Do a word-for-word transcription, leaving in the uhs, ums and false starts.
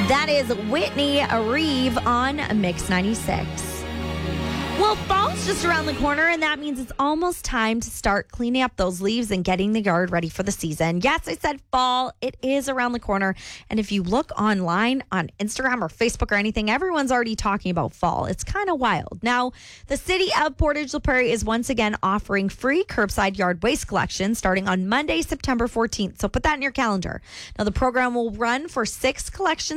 That is Whitney Reeve on Mix ninety-six. Well, fall's just around the corner, and that means it's almost time to start cleaning up those leaves and getting the yard ready for the season. Yes, I said fall. It is around the corner. And if you look online on Instagram or Facebook or anything, everyone's already talking about fall. It's kind of wild. Now, the city of Portage la Prairie is once again offering free curbside yard waste collection starting on Monday, September fourteenth. So put that in your calendar. Now, the program will run for six collection